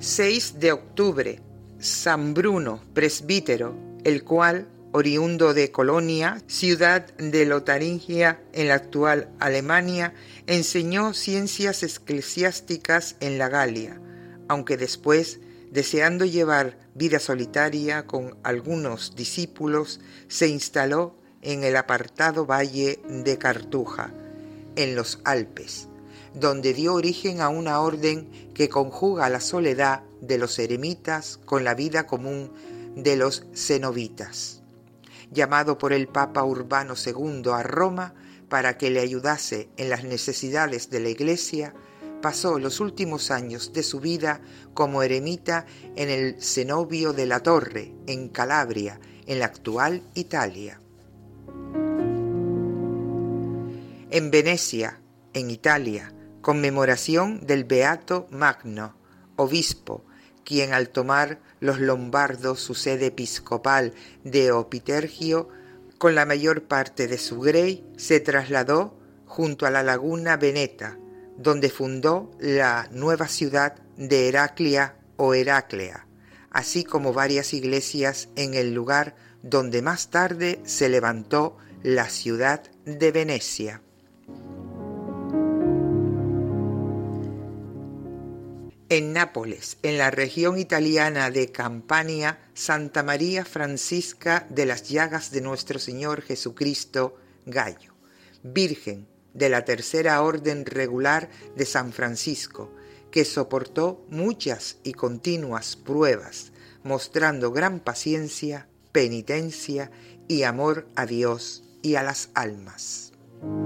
6 de octubre, San Bruno, presbítero, el cual, oriundo de Colonia, ciudad de Lotaringia en la actual Alemania, enseñó ciencias eclesiásticas en la Galia, aunque después, deseando llevar vida solitaria con algunos discípulos, se instaló en el apartado valle de Cartuja, en los Alpes, donde dio origen a una orden que conjuga la soledad de los eremitas con la vida común de los cenobitas. Llamado por el Papa Urbano II a Roma para que le ayudase en las necesidades de la Iglesia, pasó los últimos años de su vida como eremita en el cenobio de la Torre, en Calabria, en la actual Italia. En Venecia, en Italia, conmemoración del Beato Magno, obispo, quien al tomar los lombardos su sede episcopal de Opitergio, con la mayor parte de su grey, se trasladó junto a la laguna Veneta, donde fundó la nueva ciudad de Heraclia o Heraclea, así como varias iglesias en el lugar donde más tarde se levantó la ciudad de Venecia. En Nápoles, en la región italiana de Campania, Santa María Francisca de las Llagas de Nuestro Señor Jesucristo Gallo, Virgen de la Tercera Orden Regular de San Francisco, que soportó muchas y continuas pruebas, mostrando gran paciencia, penitencia y amor a Dios y a las almas.